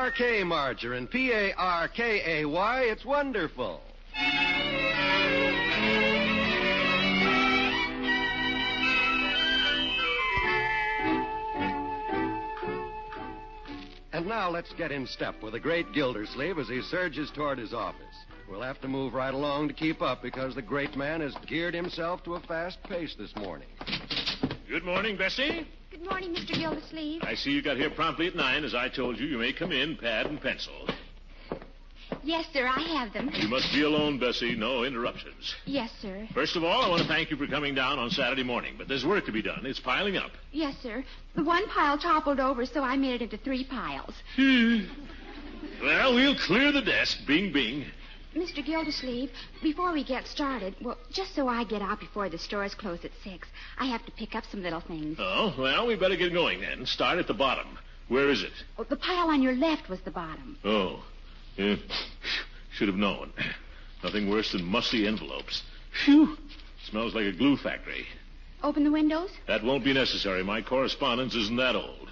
Parkay margarine, Parkay. It's wonderful. And now let's get in step with the great Gildersleeve as he surges toward his office. We'll have to move right along to keep up because the great man has geared himself to a fast pace this morning. Good morning, Bessie. Good morning, Mr. Gildersleeve. I see you got here promptly at 9. As I told you, you may come in, pad and pencil. Yes, sir, I have them. You must be alone, Bessie. No interruptions. Yes, sir. First of all, I want to thank you for coming down on Saturday morning, but there's work to be done. It's piling up. Yes, sir. The one pile toppled over, so I made it into 3 piles. Well, we'll clear the desk. Bing, bing. Mr. Gildersleeve, before we get started, well, just so I get out before the stores close at 6, I have to pick up some little things. Oh, well, we better get going then. Start at the bottom. Where is it? Oh, the pile on your left was the bottom. Oh, yeah. Should have known. Nothing worse than musty envelopes. Phew. Smells like a glue factory. Open the windows? That won't be necessary. My correspondence isn't that old.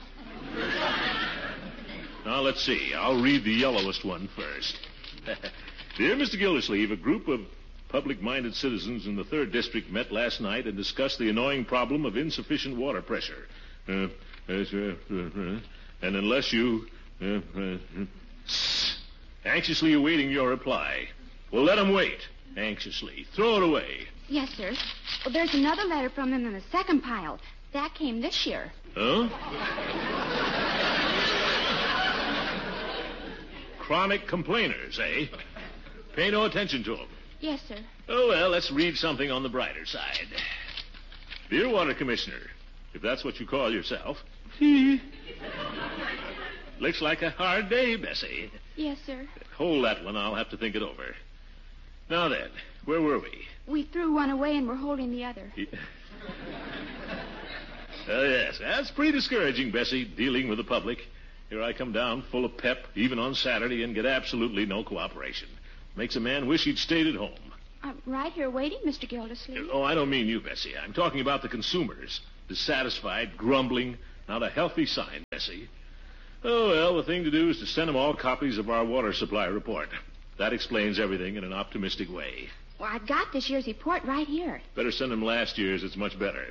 Now, let's see. I'll read the yellowest one first. Dear Mr. Gildersleeve, a group of public-minded citizens in the 3rd District met last night and discussed the annoying problem of insufficient water pressure. And unless you... anxiously awaiting your reply. Well, let them wait. Anxiously. Throw it away. Yes, sir. Well, there's another letter from them in the 2nd pile. That came this year. Huh? Chronic complainers, eh? Pay no attention to them. Yes, sir. Oh, well, let's read something on the brighter side. Dear Water Commissioner, if that's what you call yourself. Looks like a hard day, Bessie. Yes, sir. Hold that one. I'll have to think it over. Now then, where were we? We threw one away and we're holding the other. Oh, yes. That's pretty discouraging, Bessie, dealing with the public. Here I come down full of pep, even on Saturday, and get absolutely no cooperation. Makes a man wish he'd stayed at home. I'm right here waiting, Mr. Gildersleeve. Oh, I don't mean you, Bessie. I'm talking about the consumers. Dissatisfied, grumbling. Not a healthy sign, Bessie. Oh, well, the thing to do is to send them all copies of our water supply report. That explains everything in an optimistic way. Well, I've got this year's report right here. Better send them last year's. It's much better.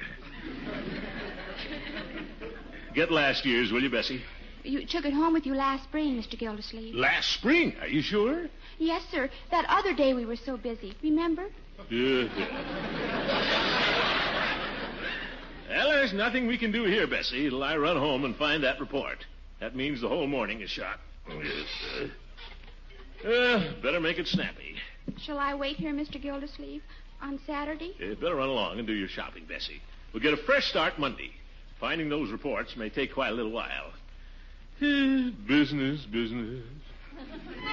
Get last year's, will you, Bessie? You took it home with you last spring, Mr. Gildersleeve. Last spring? Are you sure? Yes, sir. That other day we were so busy. Remember? Well, there's nothing we can do here, Bessie, till I run home and find that report. That means the whole morning is shot. Better make it snappy. Shall I wait here, Mr. Gildersleeve, on Saturday? Better run along and do your shopping, Bessie. We'll get a fresh start Monday. Finding those reports may take quite a little while. Business.